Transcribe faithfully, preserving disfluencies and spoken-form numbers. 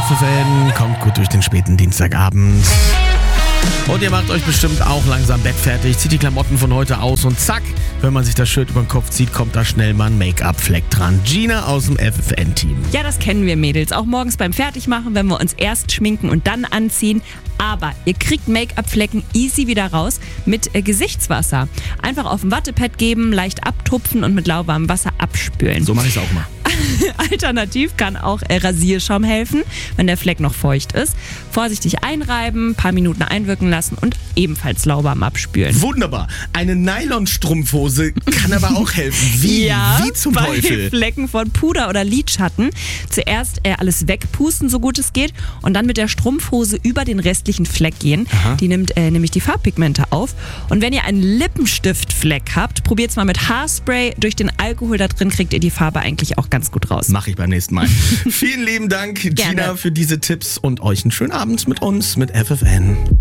F F N. Kommt gut durch den späten Dienstagabend. Und ihr macht euch bestimmt auch langsam bettfertig, zieht die Klamotten von heute aus und zack, wenn man sich das Shirt über den Kopf zieht, kommt da schnell mal ein Make-up-Fleck dran. Gina aus dem F F N-Team. Ja, das kennen wir Mädels. Auch morgens beim Fertigmachen, wenn wir uns erst schminken und dann anziehen. Aber ihr kriegt Make-up-Flecken easy wieder raus mit äh, Gesichtswasser. Einfach auf ein Wattepad geben, leicht abtupfen und mit lauwarmem Wasser abspülen. So mache ich es auch mal. Alternativ kann auch äh, Rasierschaum helfen, wenn der Fleck noch feucht ist. Vorsichtig einreiben, paar Minuten einwirken lassen und ebenfalls lauwarm abspülen. Wunderbar. Eine Nylonstrumpfhose kann aber auch helfen. Wie? Ja, Wie zum bei Teufel? Flecken von Puder oder Lidschatten zuerst äh, alles wegpusten, so gut es geht, und dann mit der Strumpfhose über den restlichen Fleck gehen. Aha. Die nimmt äh, nämlich die Farbpigmente auf. Und wenn ihr einen Lippenstiftfleck habt, probiert es mal mit Haarspray. Durch den Alkohol da drin kriegt ihr die Farbe eigentlich auch ganz gut raus. Mache ich beim nächsten Mal. Vielen lieben Dank, Gina, Gerne. für diese Tipps und euch einen schönen Abend mit uns, mit F F N.